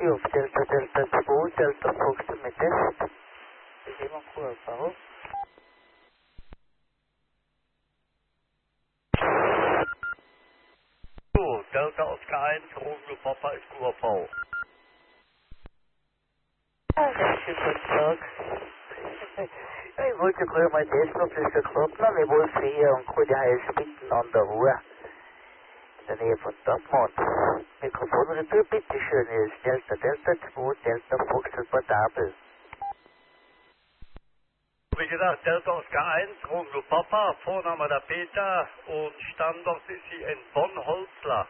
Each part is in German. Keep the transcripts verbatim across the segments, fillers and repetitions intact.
Ja, Delta Delta zwei, Delta Fox mit Test. Das ist immer cool, warum? So, Delta Oscar eins, Romeo Papa ist Q A V. Ja, das ist guten Tag. Ja, ich wollte gerade mal testen, ob das so klappt. Na, wir wollen früher und gute heiße Mitten an der Ruhr. In der Nähe von Dortmund. Mikrofonretour, bitteschön, hier ist Delta Delta zwei, Delta Fox portabel. Wie gesagt, Delta Oscar eins, Romeo Papa, Vorname der Peter und Standort ist hier in Bonn-Holzler.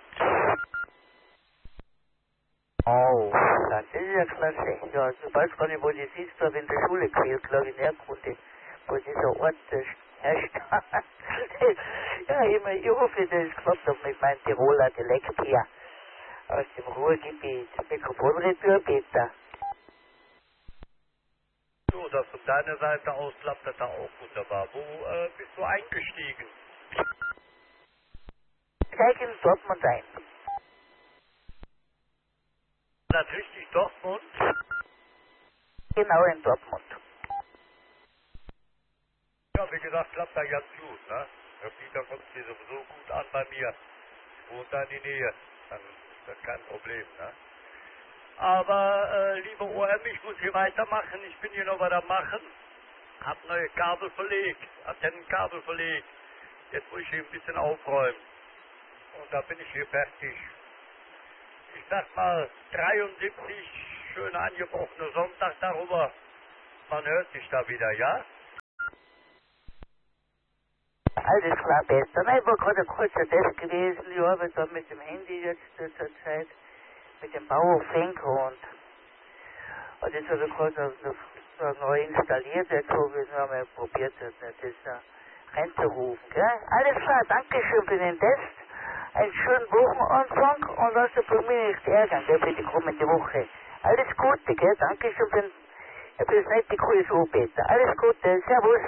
Oh, das ist ja klasse. Ja, ich weiß gar nicht, wo das ist, glaube in der Schule gewählt, glaube ich, in Erkunde, wo dieser Ort äh, herrscht. Ja, ich, mein, ich hoffe, dass es klappt auch mit meinem Tiroler Dialekt hier aus dem Ruhrgebiet. Mikrofonretour, Peter. So, das von deiner Seite aus klappt das da auch wunderbar. Wo äh, bist du eingestiegen? Steig in Dortmund ein. Das richtig Dortmund? Genau in Dortmund. Ja, wie gesagt, klappt da ganz gut, ne? Der Peter kommt hier sowieso gut an bei mir. Wohnt da in die Nähe. Dann ist das kein Problem, ne? Aber, äh, lieber O M, ich muss hier weitermachen. Ich bin hier noch was am Machen. Hab neue Kabel verlegt, Antennenkabel verlegt. Jetzt muss ich hier ein bisschen aufräumen. Und da bin ich hier fertig. Ich sag mal, dreiundsiebzig, schön angebrochener Sonntag darüber. Man hört sich da wieder, ja? Alles klar, Peter. Nein, war gerade ein kurzer Test gewesen. Ich arbeite da mit dem Handy jetzt äh, zur Zeit, mit dem Bauerfink und, und jetzt habe ich gerade so, so neu installiert. Jetzt habe ich noch mal probiert, das, das uh, reinzurufen. Gell? Alles klar, danke schön für den Test. Einen schönen Wochenanfang und lass dich bei mir nicht ärgern, gell, für die kommende Woche. Alles Gute, gell? Danke schön für, den, für das nette Q S O, Peter. Alles Gute, Servus.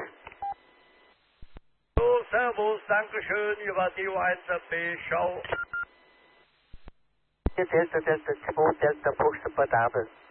So, Servus, Dankeschön, ihr wart D O eins B, ciao. Delta Delta zwei, Delta Fox portabel.